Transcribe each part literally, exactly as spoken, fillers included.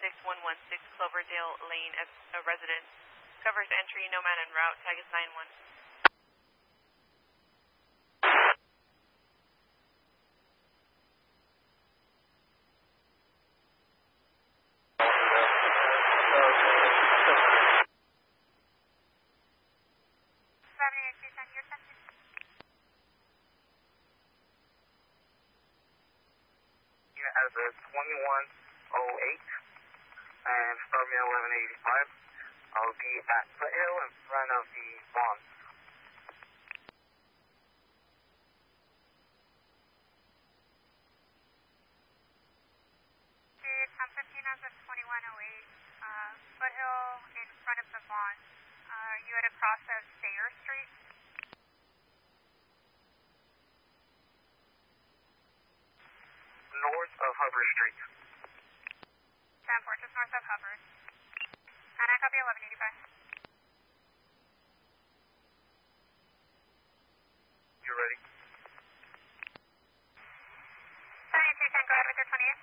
six one one six Cloverdale Lane, a, a resident. Covers entry, no man en route, tag is nine one. As a twenty-one oh eight and start me at eleven eighty-five. I'll be at Foothill in front of the Vaughn. ten fifteen as of twenty-one oh eight, uh, Foothill in front of the Vaughn. Uh, are you at a cross of Sayer Street? North of Hubbard Street. ten four, just north of Hubbard. And I copy eleven eighty-five. You ready? seventy-two ten, go ahead with your twenty-eight.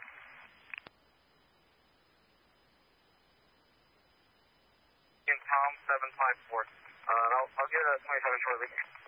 In Tom seven five four. Uh, I'll, I'll get a twenty-seven shortly.